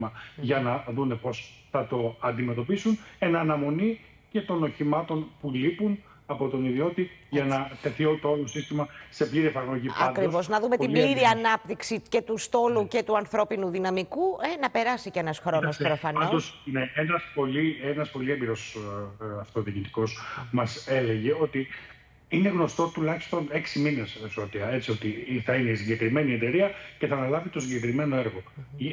για να δούνε πώς θα το αντιμετωπίσουν, εν αναμονή και των οχημάτων που λείπουν από τον ιδιώτη για να τεθεί το όλο σύστημα σε πλήρη εφαρμογή. Ακριβώς. Να δούμε την πλήρη ανάπτυξη και του στόλου και του ανθρώπινου δυναμικού. Να περάσει και ένας χρόνος προφανώς. Πάντως, ένας πολύ έμπειρος αυτοδιοικητικός μας έλεγε ότι είναι γνωστό τουλάχιστον 6 μήνες έτσι, ότι θα είναι η συγκεκριμένη εταιρεία και θα αναλάβει το συγκεκριμένο έργο.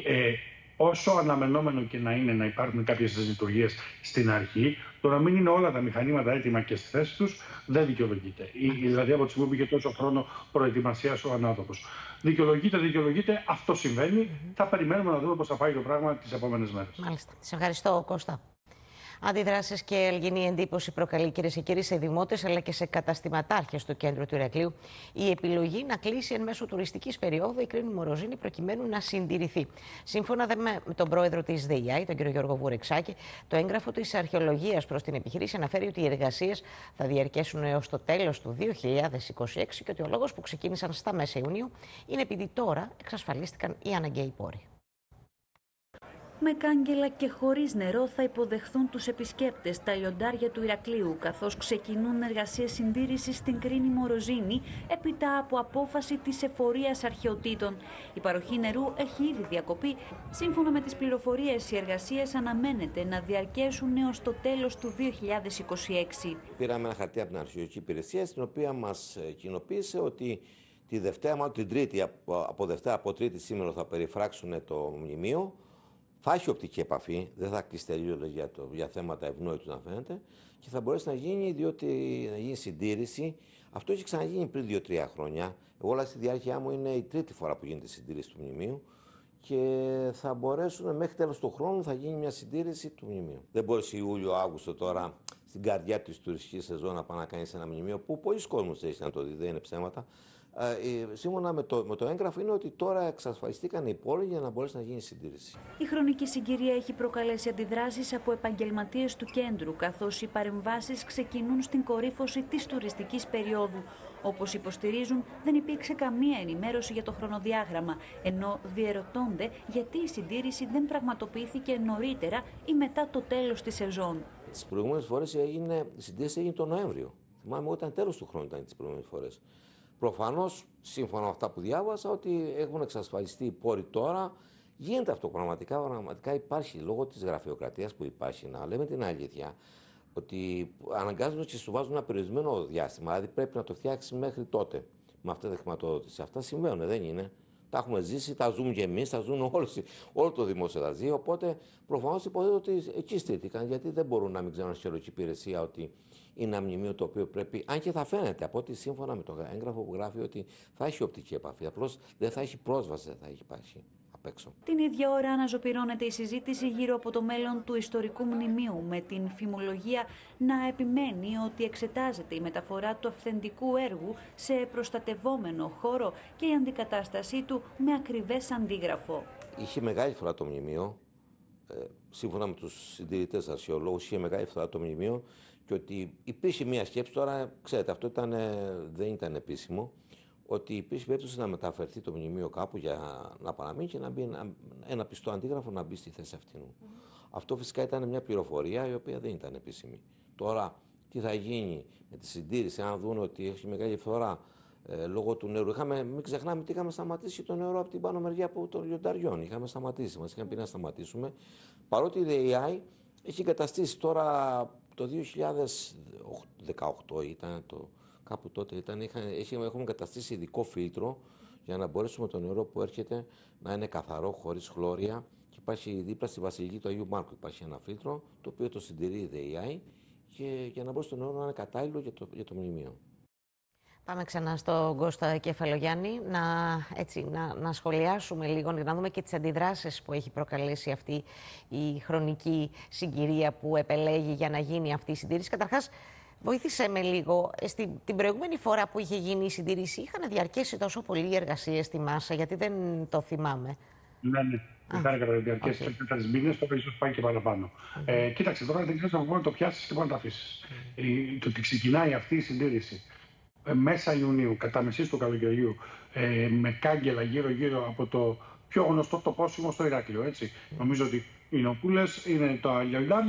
Όσο αναμενόμενο και να είναι να υπάρχουν κάποιες λειτουργίες στην αρχή, το να μην είναι όλα τα μηχανήματα έτοιμα και στη θέση τους δεν δικαιολογείται. Δηλαδή, από τη στιγμή που είχε τόσο χρόνο προετοιμασίας ο ανάδοχος. Δικαιολογείται, αυτό συμβαίνει. Θα περιμένουμε να δούμε πώς θα πάει το πράγμα τις επόμενες μέρες. Μάλιστα. Σε ευχαριστώ, Κώστα. Αντιδράσεις και ελγινή εντύπωση προκαλεί, κυρίες και κύριοι, σε δημότες αλλά και σε καταστηματάρχες του κέντρου του Ηρακλείου η επιλογή να κλείσει εν μέσω τουριστικής περίοδου η Κρίνη Μοροζίνη προκειμένου να συντηρηθεί. Σύμφωνα με τον πρόεδρο της ΔΕΙΑΗ, τον κύριο Γιώργο Βουρεξάκη, το έγγραφο της αρχαιολογίας προς την επιχείρηση αναφέρει ότι οι εργασίες θα διαρκέσουν έως το τέλος του 2026 και ότι ο λόγος που ξεκίνησαν στα μέσα Ιουνίου είναι επειδή τώρα εξασφαλίστηκαν οι αναγκαίοι πόροι. Με κάγκελα και χωρίς νερό θα υποδεχθούν τους επισκέπτες τα λιοντάρια του Ηρακλείου, καθώς ξεκινούν εργασίες συντήρησης στην Κρίνη Μοροζίνη έπειτα από απόφαση της εφορίας αρχαιοτήτων. Η παροχή νερού έχει ήδη διακοπεί. Σύμφωνα με τις πληροφορίες, οι εργασίες αναμένεται να διαρκέσουν έως το τέλος του 2026. Πήραμε ένα χαρτί από την αρχαιολογική υπηρεσία, στην οποία μας κοινοποίησε ότι τη Δευτέρα, μάλλον την Τρίτη, από Τρίτη σήμερα θα περιφράξουν το μνημείο. Θα έχει οπτική επαφή, δεν θα κλείσει τελείως για θέματα ευνόητου να φαίνεται και θα μπορέσει να γίνει, διότι να γίνει συντήρηση. Αυτό έχει ξαναγίνει πριν 2-3 χρόνια. Εγώ όλα στη διάρκεια μου είναι η τρίτη φορά που γίνεται η συντήρηση του μνημείου και θα μπορέσουν μέχρι τέλος του χρόνου θα γίνει μια συντήρηση του μνημείου. Δεν μπορεί Ιούλιο-Αύγουστο τώρα στην καρδιά της τουριστικής σεζόν να πάει να κάνει ένα μνημείο που πολλοί κόσμος έχει να το δει, δεν είναι ψέματα. Σύμφωνα με το έγγραφο είναι ότι τώρα εξασφαλιστήκαν οι πόροι για να μπορέσει να γίνει συντήρηση. Η χρονική συγκυρία έχει προκαλέσει αντιδράσεις από επαγγελματίες του κέντρου, καθώς οι παρεμβάσεις ξεκινούν στην κορύφωση της τουριστικής περίοδου. Όπως υποστηρίζουν, δεν υπήρξε καμία ενημέρωση για το χρονοδιάγραμμα, ενώ διερωτώνται γιατί η συντήρηση δεν πραγματοποιήθηκε νωρίτερα ή μετά το τέλος της σεζόν. Τις προηγούμενες φορές η συντήρηση έγινε τον Νοέμβριο. Θυμάμαι εγώ ήταν τέλος του χρόνου ήταν τις προηγούμενες φορές. Προφανώς, σύμφωνα με αυτά που διάβασα, ότι έχουν εξασφαλιστεί οι πόροι τώρα. Γίνεται αυτό πραγματικά υπάρχει λόγω της γραφειοκρατίας που υπάρχει. Να λέμε την αλήθεια, ότι αναγκάζονται και σου βάζουν ένα περιορισμένο διάστημα. Δηλαδή πρέπει να το φτιάξει μέχρι τότε. Με αυτή τη χρηματοδότηση. Αυτά συμβαίνουν, δεν είναι. Τα έχουμε ζήσει, τα ζούμε και εμείς, τα ζουν όλο το δημόσιο θα ζει. Οπότε προφανώς υποθέτω ότι εκεί στήθηκαν, γιατί δεν μπορούν να μην ξέρουν αρχαιολογική υπηρεσία ότι είναι ένα μνημείο το οποίο πρέπει, αν και θα φαίνεται από ότι σύμφωνα με το έγγραφο που γράφει ότι θα έχει οπτική επαφή. Απλώς δεν θα έχει πρόσβαση, δεν θα έχει υπάρχει απ' έξω. Την ίδια ώρα αναζωπυρώνεται η συζήτηση γύρω από το μέλλον του ιστορικού μνημείου, με την φημολογία να επιμένει ότι εξετάζεται η μεταφορά του αυθεντικού έργου σε προστατευόμενο χώρο και η αντικατάστασή του με ακριβές αντίγραφο. Είχε μεγάλη φορά το μνημείο, σύμφωνα με τους συντηρητές αρχαιολόγους, είχε μεγάλη φορά το μνημείο. Και ότι υπήρχε μια σκέψη, τώρα ξέρετε, αυτό δεν ήταν επίσημο, ότι υπήρχε περίπτωση να μεταφερθεί το μνημείο κάπου για να παραμείνει και να μπει ένα πιστό αντίγραφο να μπει στη θέση αυτού. Αυτό φυσικά ήταν μια πληροφορία η οποία δεν ήταν επίσημη. Τώρα, τι θα γίνει με τη συντήρηση, αν δουν ότι έχει μεγάλη φθορά λόγω του νερού. Μην ξεχνάμε ότι είχαμε σταματήσει το νερό από την πάνω μεριά των λιονταριών. Είχαμε σταματήσει, μας είχαν πει να σταματήσουμε. Παρότι η ΔΕΙΑΗ έχει εγκαταστήσει τώρα. Το 2018 ήταν κάπου τότε έχουμε καταστήσει ειδικό φίλτρο για να μπορέσουμε το νερό που έρχεται να είναι καθαρό, χωρίς χλώρια. Και υπάρχει δίπλα στη Βασιλική του Αγίου Μάρκου υπάρχει ένα φίλτρο το οποίο το συντηρεί η ΔΕΙΑΗ και για να μπορέσει το νερό να είναι κατάλληλο για το μνημείο. Πάμε ξανά στον Κώστα Κεφαλογιάννη να σχολιάσουμε λίγο, να δούμε και τις αντιδράσεις που έχει προκαλέσει αυτή η χρονική συγκυρία που επελέγει για να γίνει αυτή η συντήρηση. Καταρχάς, βοήθησε με λίγο. Την προηγούμενη φορά που είχε γίνει η συντήρηση, είχαν διαρκέσει τόσο πολύ οι εργασίες στη Μάσα, γιατί δεν το θυμάμαι. Ναι. Είχαν διαρκέσει 4 μήνες, τώρα ίσως πάει και παραπάνω. Κοίταξε, τώρα δεν ξέρεις να το πιάσεις και να το αφήσεις. Το ότι ξεκινάει αυτή η συντήρηση μέσα Ιουνίου, κατά μεσής του καλοκαιριού, με κάγκελα γύρω-γύρω από το πιο γνωστό το πόσιμο στο Ηράκλειο. Έτσι. Νομίζω ότι οι νοπούλες είναι τα λιοντάρια.